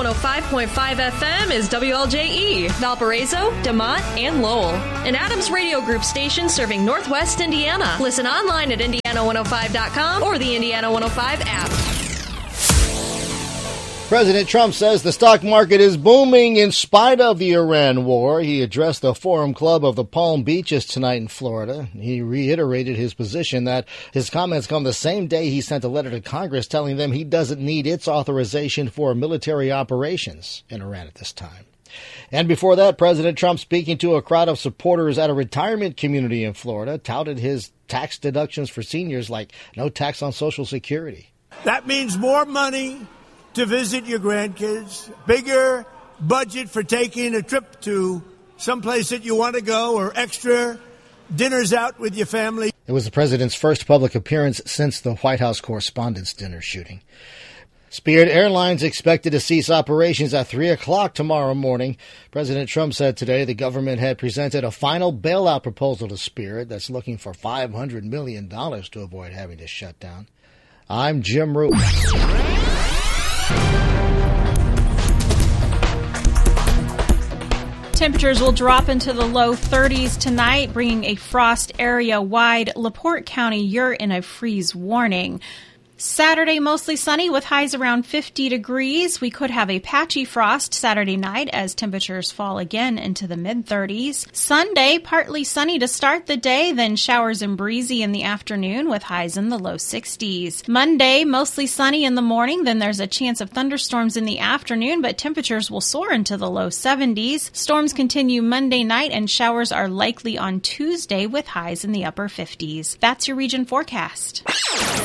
105.5 FM is WLJE, Valparaiso, DeMont, and Lowell. An Adams Radio Group station serving Northwest Indiana. Listen online at Indiana105.com or the Indiana 105 app. President Trump says the stock market is booming in spite of the Iran war. He addressed the Forum Club of the Palm Beaches tonight in Florida. He reiterated his position that his comments come the same day he sent a letter to Congress telling them he doesn't need its authorization for military operations in Iran at this time. And before that, President Trump, speaking to a crowd of supporters at a retirement community in Florida, touted his tax deductions for seniors like no tax on Social Security. That means more money to visit your grandkids, bigger budget for taking a trip to someplace that you want to go, or extra dinners out with your family. It was the president's first public appearance since the White House Correspondents' Dinner shooting. Spirit Airlines expected to cease operations at 3 o'clock tomorrow morning. President Trump said today the government had presented a final bailout proposal to Spirit that's looking for $500 million to avoid having to shut down. I'm Jim Root. Temperatures will drop into the low 30s tonight, bringing a frost area-wide LaPorte County. You're in a freeze warning. Saturday, mostly sunny with highs around 50 degrees. We could have a patchy frost Saturday night as temperatures fall again into the mid-30s. Sunday, partly sunny to start the day, then showers and breezy in the afternoon with highs in the low 60s. Monday, mostly sunny in the morning, then there's a chance of thunderstorms in the afternoon, but temperatures will soar into the low 70s. Storms continue Monday night, and showers are likely on Tuesday with highs in the upper 50s. That's your region forecast.